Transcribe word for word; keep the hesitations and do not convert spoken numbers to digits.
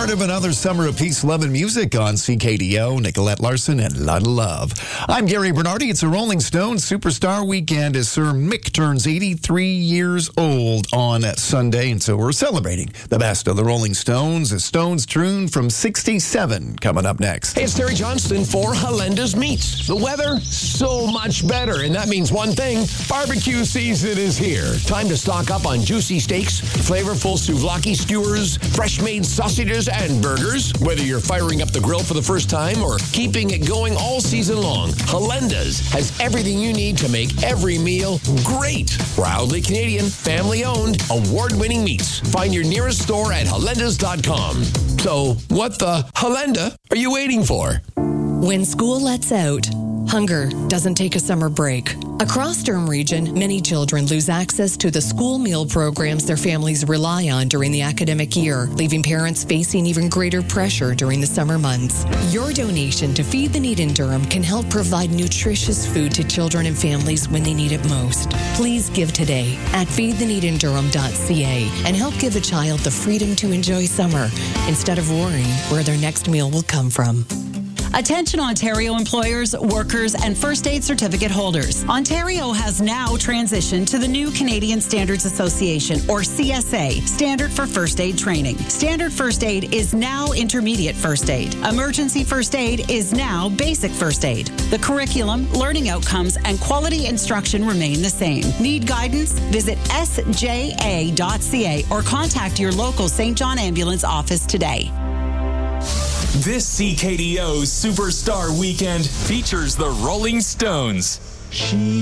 Start of another summer of peace, love, and music on C K D O, Nicolette Larson, and Lada Love. I'm Gary Bernardi. It's a Rolling Stones Superstar Weekend as Sir Mick turns eighty-three years old on Sunday, and so we're celebrating the best of the Rolling Stones. A Stones tune from sixty-seven coming up next. Hey, it's Terry Johnston for Halenda's Meats. The weather, so much better, and that means one thing: barbecue season is here. Time to stock up on juicy steaks, flavorful souvlaki skewers, fresh-made sausages, and burgers. Whether you're firing up the grill for the first time or keeping it going all season long, Halenda's has everything you need to make every meal great. Proudly Canadian, family-owned, award-winning meats. Find your nearest store at halendas dot com. So, what the Halenda are you waiting for? When school lets out, hunger doesn't take a summer break. Across Durham Region, many children lose access to the school meal programs their families rely on during the academic year, leaving parents facing even greater pressure during the summer months. Your donation to Feed the Need in Durham can help provide nutritious food to children and families when they need it most. Please give today at feed the need in durham dot c a and help give a child the freedom to enjoy summer instead of worrying where their next meal will come from. Attention Ontario employers, workers, and first aid certificate holders. Ontario has now transitioned to the new Canadian Standards Association, or C S A, Standard for First Aid Training. Standard First Aid is now Intermediate First Aid. Emergency First Aid is now Basic First Aid. The curriculum, learning outcomes, and quality instruction remain the same. Need guidance? Visit s j a dot c a or contact your local Saint John Ambulance office today. This C K D O Superstar Weekend features the Rolling Stones. She